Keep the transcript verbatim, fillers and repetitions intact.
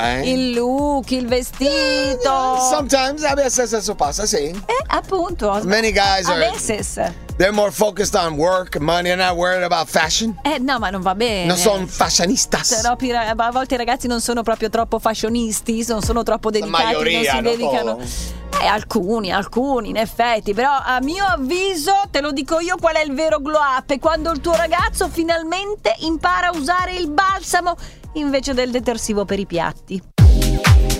Eh? il look, il vestito. Sometimes, a veces eso pasa, sì. Eh, appunto. Many guys A are- veces. They're more focused on work, money, they're not worried about fashion. Eh, no, ma non va bene. Non sono fashionistas. Troppi ra- a volte i ragazzi non sono proprio troppo fashionisti, non sono troppo dedicati, maggioria, non si no? dedicano. Eh, alcuni, alcuni, in effetti, però a mio avviso, te lo dico io, qual è il vero glow up? È quando il tuo ragazzo finalmente impara a usare il balsamo invece del detersivo per i piatti.